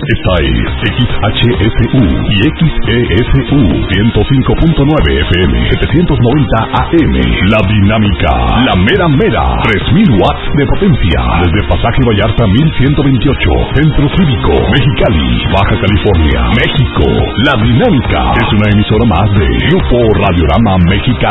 Esta es XHSU y XESU 105.9 FM 790 AM. La Dinámica, la mera mera, 3000 watts de potencia. Desde Pasaje Vallarta 1128, Centro Cívico, Mexicali, Baja California, México. La Dinámica es una emisora más de Grupo Radiorama Mexicali.